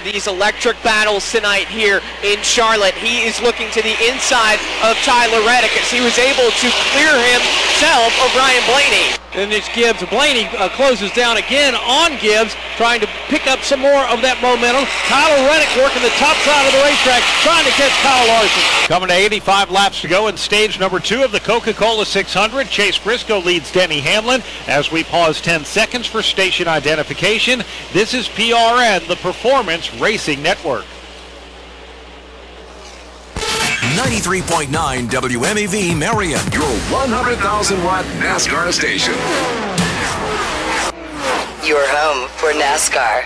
these electric battles tonight here in Charlotte. He is looking to the inside of Tyler Reddick as he was able to clear himself of Ryan Blaney. And it's Gibbs. Blaney closes down again on Gibbs, trying to pick up some more of that momentum. Tyler Reddick working the top side of the racetrack, trying to catch Kyle Larson. Coming to 85 laps to go in stage number 2 of the Coca-Cola 600. Chase Briscoe leads Denny Hamlin as we pause 10 seconds for station identification. This is PRN, the Performance Racing Network. 93.9 WMAV Marion, your 100,000-watt NASCAR station. Your home for NASCAR.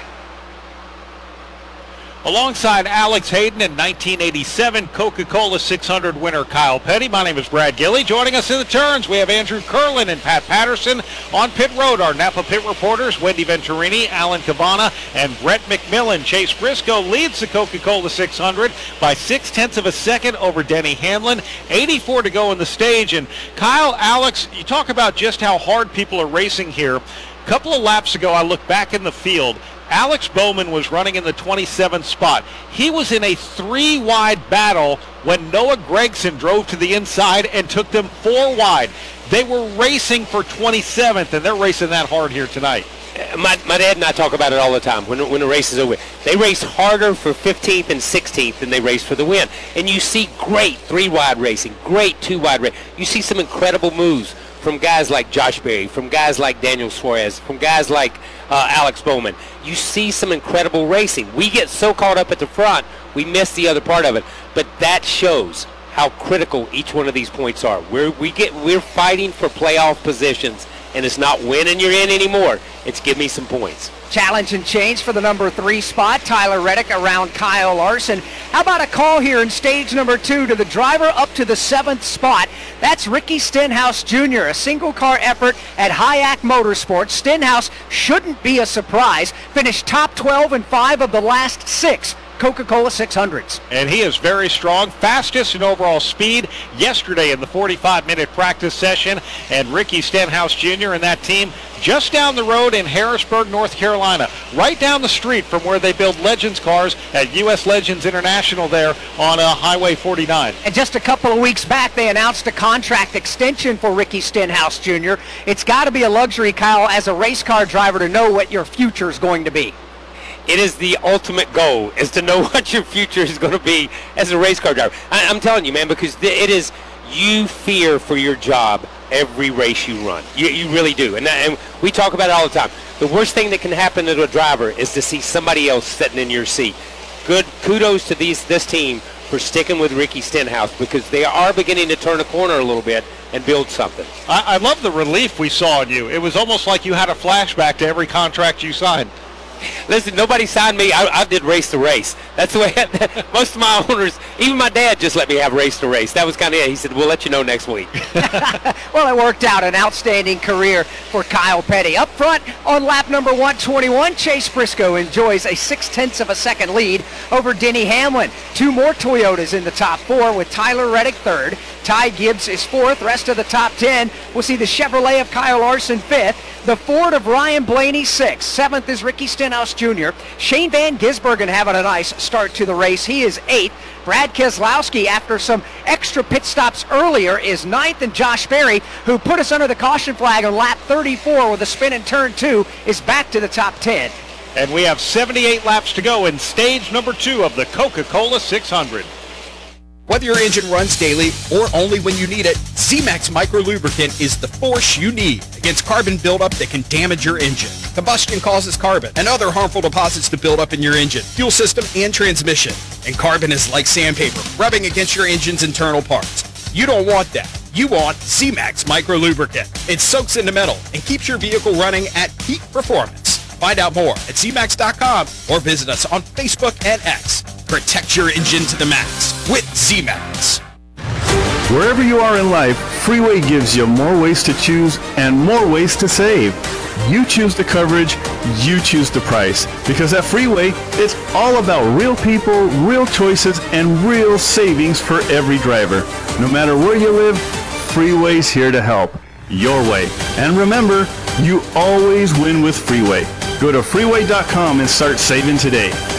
Alongside Alex Hayden and 1987 Coca-Cola 600 winner Kyle Petty, my name is Brad Gilley. Joining us in the turns, we have Andrew Curlin and Pat Patterson. On pit road, our Napa pit reporters, Wendy Venturini, Alan Cabana, and Brett McMillan. Chase Briscoe leads the Coca-Cola 600 by 0.6 of a second over Denny Hamlin. 84 to go in the stage. And Kyle, Alex, you talk about just how hard people are racing here. A couple of laps ago, I looked back in the field. Alex Bowman was running in the 27th spot. He was in a 3-wide battle when Noah Gragson drove to the inside and took them 4 wide. They were racing for 27th, and they're racing that hard here tonight. My dad and I talk about it all the time when the race is over. They race harder for 15th and 16th than they race for the win. And you see great 3-wide racing, great 2-wide racing. You see some incredible moves from guys like Josh Berry, from guys like Daniel Suarez, from guys like Alex Bowman. You see some incredible racing. We get so caught up at the front, we miss the other part of it. But that shows how critical each one of these points are. We're fighting for playoff positions, and it's not win and you're in anymore. It's give me some points. Challenge and change for the number 3 spot. Tyler Reddick around Kyle Larson. How about a call here in stage number 2 to the driver up to the 7th spot? That's Ricky Stenhouse Jr., a single car effort at Hayek Motorsports. Stenhouse shouldn't be a surprise. Finished top 12 in 5 of the last 6 Coca-Cola 600s. And he is very strong, fastest in overall speed yesterday in the 45-minute practice session. And Ricky Stenhouse Jr. and that team just down the road in Harrisburg, North Carolina, right down the street from where they build Legends cars at U.S. Legends International there on Highway 49. And just a couple of weeks back, they announced a contract extension for Ricky Stenhouse Jr. It's got to be a luxury, Kyle, as a race car driver to know what your future is going to be. It is the ultimate goal, is to know what your future is going to be as a race car driver. I'm telling you, man, because it is, you fear for your job every race you run. You really do. And we talk about it all the time. The worst thing that can happen to a driver is to see somebody else sitting in your seat. Good kudos to this team for sticking with Ricky Stenhouse, because they are beginning to turn a corner a little bit and build something. I love the relief we saw in you. It was almost like you had a flashback to every contract you signed. Listen, nobody signed me. I did race to race. That's the way most of my owners, even my dad, just let me have race to race. That was kind of it. He said, we'll let you know next week. Well, it worked out. An outstanding career for Kyle Petty. Up front on lap number 121, Chase Briscoe enjoys a 0.6 of a second lead over Denny Hamlin. 2 more Toyotas in the top 4 with Tyler Reddick 3rd. Ty Gibbs is 4th. Rest of the top 10, we'll see the Chevrolet of Kyle Larson 5th. The Ford of Ryan Blaney 6th. 7th is Ricky Stenhouse Jr. Shane Van Gisbergen having a nice start to the race. He is 8th. Brad Keselowski, after some extra pit stops earlier, is 9th. And Josh Berry, who put us under the caution flag on lap 34 with a spin in turn 2, is back to the top 10. And we have 78 laps to go in stage number 2 of the Coca-Cola 600. Whether your engine runs daily or only when you need it, Z-Max Micro Lubricant is the force you need against carbon buildup that can damage your engine. Combustion causes carbon and other harmful deposits to build up in your engine, fuel system, and transmission. And carbon is like sandpaper, rubbing against your engine's internal parts. You don't want that. You want Z-Max Micro Lubricant. It soaks into metal and keeps your vehicle running at peak performance. Find out more at zmax.com or visit us on Facebook and X. Protect your engine to the max with Z-Max. Wherever you are in life, Freeway gives you more ways to choose and more ways to save. You choose the coverage, you choose the price. Because at Freeway, it's all about real people, real choices, and real savings for every driver. No matter where you live, Freeway's here to help. Your way. And remember, you always win with Freeway. Go to freeway.com and start saving today.